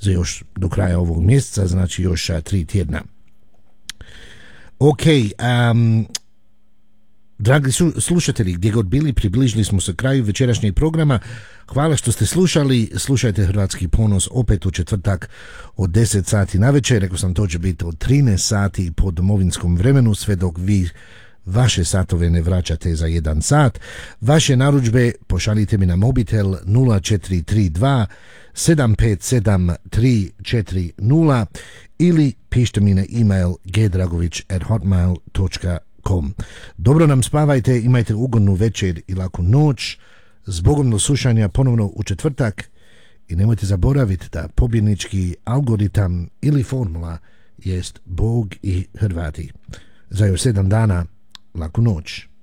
za još do kraja ovog mjeseca, znači još 3 tjedna. Ok, dragi slušatelji, gdje god bili, približili smo se kraju večerašnjeg programa. Hvala što ste slušali. Slušajte Hrvatski ponos opet u četvrtak od 10 sati na večer. Rekao sam, to će biti od 13 sati po domovinskom vremenu, sve dok vi vaše satove ne vraćate za 1 sat. Vaše narudžbe pošaljite mi na mobitel 0432 757 340 ili pišite mi na email gdragović@hotmail.com. Dobro nam spavajte, imajte ugodnu večer i laku noć. Zbogom do slušanja ponovno u četvrtak i nemojte zaboraviti da pobjednički algoritam ili formula jest Bog i Hrvati. Za još 7 dana, laku noć.